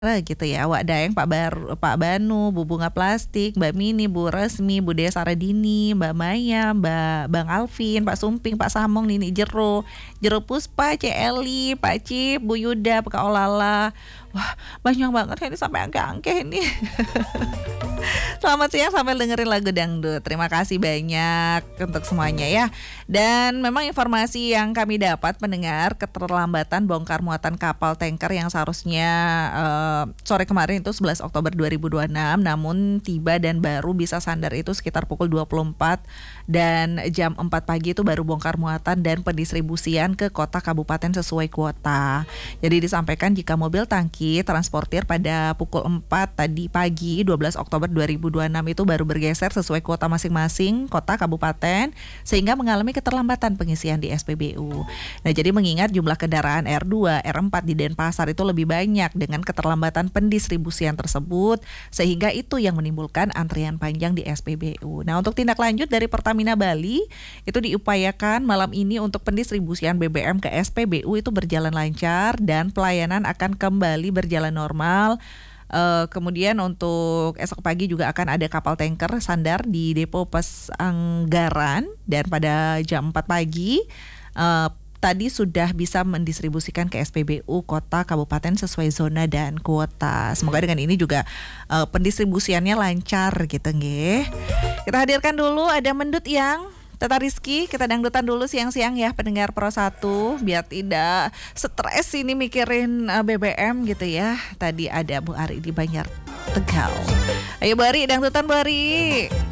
gitu ya, Wak Daeng, Pak Banu, Bu Bunga Plastik, Mbak Mini, Bu Resmi, Bu Dea Saradini, Mbak Maya, Bang Alvin, Pak Sumping, Pak Samong, Nini Jero Puspa, Eli, Pak Cip, Bu Yuda, Kak Olala. Wah, banyak banget ini sampai angke-angke ini. Selamat siang sampai dengerin lagu dangdut. Terima kasih banyak untuk semuanya ya. Dan memang informasi yang kami dapat mendengar keterlambatan bongkar muatan kapal tanker yang seharusnya sore kemarin itu 11 Oktober 2026 namun tiba dan baru bisa sandar itu sekitar pukul 24 dan jam 4 pagi itu baru bongkar muatan dan pendistribusian ke kota kabupaten sesuai kuota. Jadi disampaikan jika mobil tangki transportir pada pukul 4 tadi pagi 12 Oktober 2026 itu baru bergeser sesuai kuota masing-masing kota kabupaten sehingga mengalami keterlambatan pengisian di SPBU. Nah, jadi mengingat jumlah kendaraan R2, R4 di Denpasar itu lebih banyak dengan keterlambatan pendistribusian tersebut sehingga itu yang menimbulkan antrian panjang di SPBU. Nah, untuk tindak lanjut dari Pertamina Bali itu diupayakan malam ini untuk pendistribusian BBM ke SPBU itu berjalan lancar dan pelayanan akan kembali berjalan normal. Kemudian untuk esok pagi juga akan ada kapal tanker sandar di depo Pesanggaran dan pada jam 4 pagi tadi sudah bisa mendistribusikan ke SPBU kota kabupaten sesuai zona dan kuota. Semoga dengan ini juga pendistribusiannya lancar gitu nggih. Kita hadirkan dulu ada Mendut yang Tata Rizky, kita dangdutan dulu siang-siang ya pendengar Pro 1 biar tidak stres ini mikirin BBM gitu ya. Tadi ada Bu Ari di Banjar Tegal. Ayo Bu Ari, dangdutan Bu Ari.